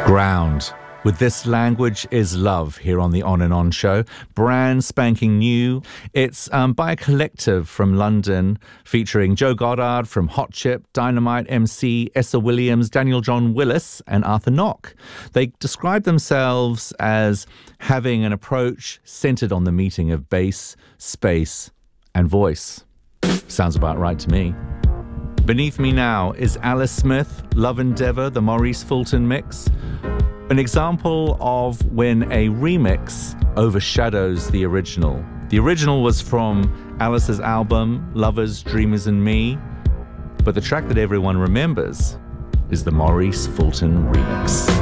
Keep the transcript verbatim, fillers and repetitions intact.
Ground. With This Language Is Love here on the On and On show. Brand spanking new. It's um, by a collective from London featuring Joe Goddard from Hot Chip, Dynamite M C, Essa Williams, Daniel John Willis and Arthur Knock. They describe themselves as having an approach centered on the meeting of bass, space and voice. Sounds about right to me. Beneath me now is Alice Smith, Love Endeavor, the Maurice Fulton mix. An example of when a remix overshadows the original. The original was from Alice's album, Lovers, Dreamers and Me, but the track that everyone remembers is the Maurice Fulton remix.